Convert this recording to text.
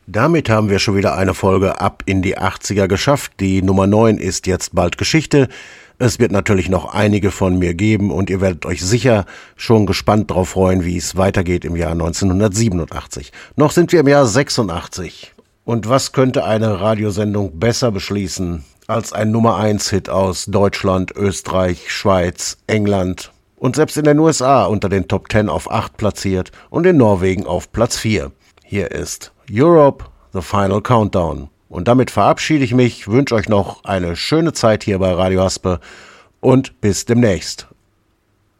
Damit haben wir schon wieder eine Folge ab in die 80er geschafft. Die Nummer 9 ist jetzt bald Geschichte. Es wird natürlich noch einige von mir geben und ihr werdet euch sicher schon gespannt drauf freuen, wie es weitergeht im Jahr 1987. Noch sind wir im Jahr 86. Und was könnte eine Radiosendung besser beschließen als ein Nummer 1 Hit aus Deutschland, Österreich, Schweiz, England und selbst in den USA unter den Top 10 auf 8 platziert und in Norwegen auf Platz 4. Hier ist Europe, The Final Countdown. Und damit verabschiede ich mich, wünsche euch noch eine schöne Zeit hier bei Radio Haspe und bis demnächst.